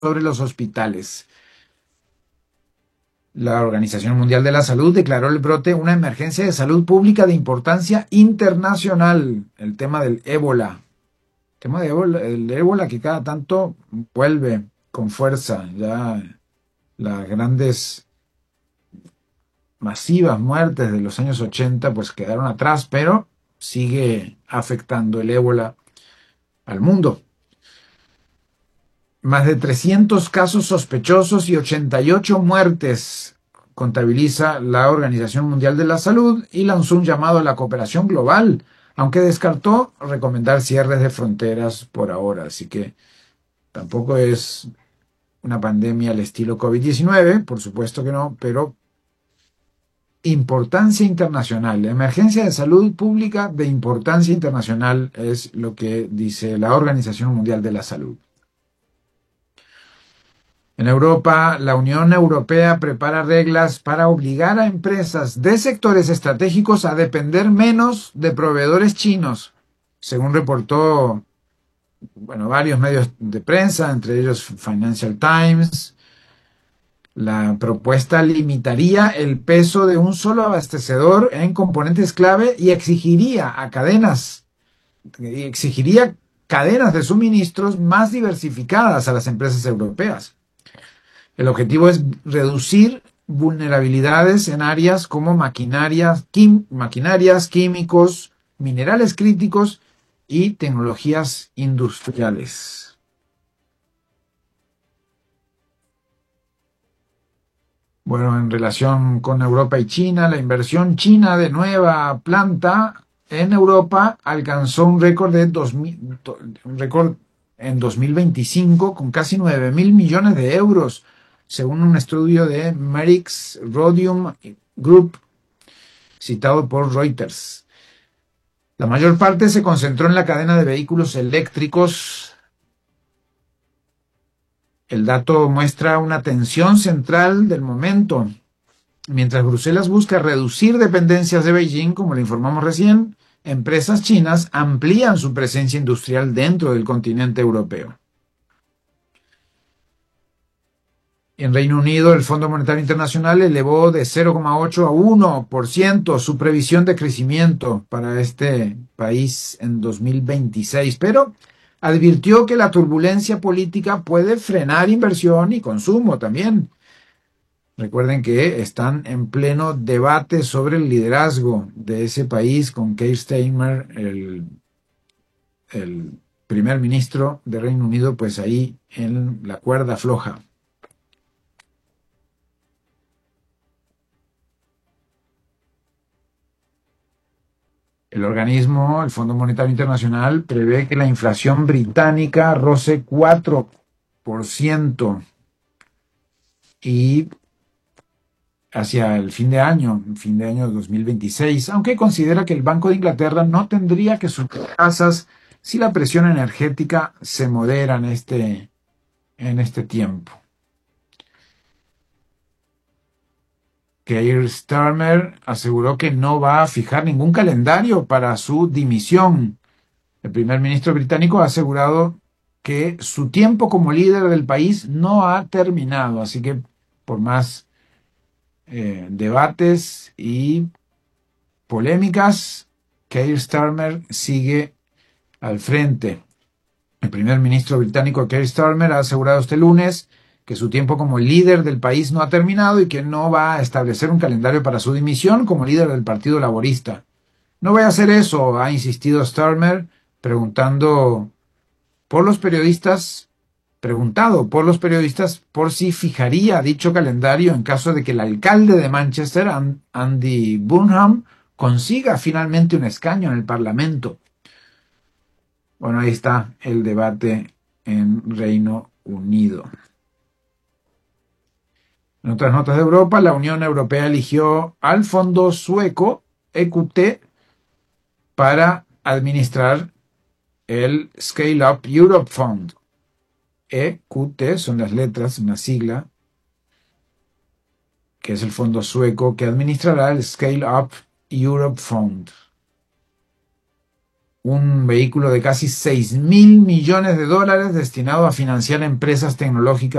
sobre los hospitales. La Organización Mundial de la Salud declaró el brote una emergencia de salud pública de importancia internacional. El tema del ébola. El tema de ébola, el ébola que cada tanto vuelve con fuerza. Ya las grandes, masivas muertes de los años 80 pues quedaron atrás, pero sigue afectando el ébola al mundo. Más de 300 casos sospechosos y 88 muertes contabiliza la Organización Mundial de la Salud y lanzó un llamado a la cooperación global, aunque descartó recomendar cierres de fronteras por ahora. Así que tampoco es una pandemia al estilo COVID-19, por supuesto que no, pero importancia internacional. Emergencia de salud pública de importancia internacional es lo que dice la Organización Mundial de la Salud. En Europa, la Unión Europea prepara reglas para obligar a empresas de sectores estratégicos a depender menos de proveedores chinos, según reportó, varios medios de prensa, entre ellos Financial Times. La propuesta limitaría el peso de un solo abastecedor en componentes clave y exigiría cadenas de suministros más diversificadas a las empresas europeas. El objetivo es reducir vulnerabilidades en áreas como maquinarias, químicos, minerales críticos y tecnologías industriales. Bueno, en relación con Europa y China, la inversión china de nueva planta en Europa alcanzó un récord en 2025 con casi 9.000 millones de euros, según un estudio de Merix Rhodium Group citado por Reuters. La mayor parte se concentró en la cadena de vehículos eléctricos. El dato muestra una tensión central del momento. Mientras Bruselas busca reducir dependencias de Beijing, como le informamos recién, empresas chinas amplían su presencia industrial dentro del continente europeo. En Reino Unido, el Fondo Monetario Internacional elevó de 0,8 a 1% su previsión de crecimiento para este país en 2026, pero advirtió que la turbulencia política puede frenar inversión y consumo también. Recuerden que están en pleno debate sobre el liderazgo de ese país con Keir Starmer, el primer ministro de Reino Unido, pues ahí en la cuerda floja. El organismo, el Fondo Monetario Internacional, prevé que la inflación británica roce 4% y hacia el fin de año 2026, aunque considera que el Banco de Inglaterra no tendría que subir tasas si la presión energética se modera en este tiempo. Keir Starmer aseguró que no va a fijar ningún calendario para su dimisión. El primer ministro británico ha asegurado que su tiempo como líder del país no ha terminado, así que por más debates y polémicas, Keir Starmer sigue al frente. El primer ministro británico Keir Starmer ha asegurado este lunes que su tiempo como líder del país no ha terminado y que no va a establecer un calendario para su dimisión como líder del Partido Laborista. No voy a hacer eso, ha insistido Starmer, preguntado por los periodistas por si fijaría dicho calendario en caso de que el alcalde de Manchester, Andy Burnham, consiga finalmente un escaño en el Parlamento. Bueno, ahí está el debate en Reino Unido. En otras notas de Europa, la Unión Europea eligió al fondo sueco EQT para administrar el Scale Up Europe Fund. EQT son las letras, una sigla, que es el fondo sueco que administrará el Scale Up Europe Fund. un vehículo de casi 6.000 millones de dólares destinado a financiar empresas tecnológicas